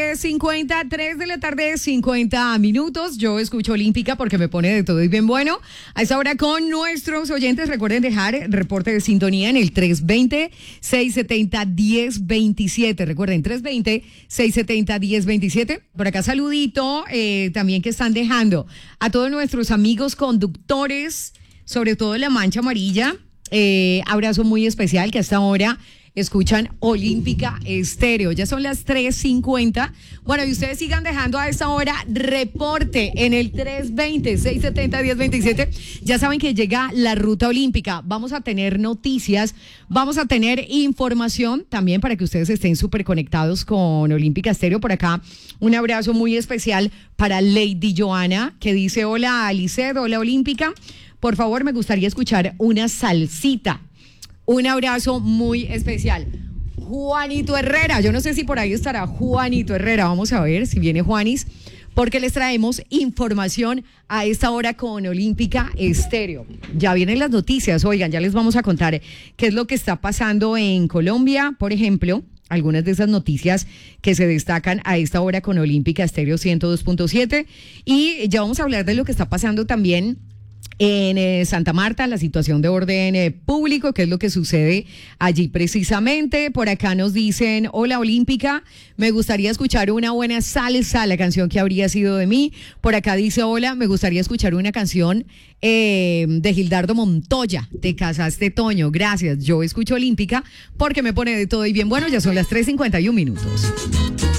3:50, 3 de la tarde, 50 minutos. Yo escucho Olímpica porque me pone de todo y bien bueno. A esta hora con nuestros oyentes, recuerden dejar reporte de sintonía en el 320-670-1027. Recuerden, 320-670-1027. Por acá saludito también que están dejando a todos nuestros amigos conductores, sobre todo La Mancha Amarilla. Abrazo muy especial que a esta hora escuchan Olímpica Estéreo. Ya son las 3:50. Bueno, y ustedes sigan dejando a esta hora reporte en el 320-670-1027. Ya saben que llega la ruta olímpica. Vamos a tener noticias, vamos a tener información también para que ustedes estén súper conectados con Olímpica Estéreo. Por acá, un abrazo muy especial para Lady Joana, que dice: hola Aliced, hola Olímpica. Por favor, me gustaría escuchar una salsita. Un abrazo muy especial. Juanito Herrera, yo no sé si por ahí estará Juanito Herrera. Vamos a ver si viene Juanis, porque les traemos información a esta hora con Olímpica Estéreo. Ya vienen las noticias, oigan, ya les vamos a contar qué es lo que está pasando en Colombia, por ejemplo. Algunas de esas noticias que se destacan a esta hora con Olímpica Estéreo 102.7. Y ya vamos a hablar de lo que está pasando también en Santa Marta, la situación de orden público, qué es lo que sucede allí precisamente. Por acá nos dicen: hola Olímpica, me gustaría escuchar una buena salsa, la canción que habría sido de mí. Por acá dice: hola, me gustaría escuchar una canción de Gildardo Montoya, Te casaste Toño. Gracias, yo escucho Olímpica porque me pone de todo y bien bueno. Ya son las 3:51 minutos.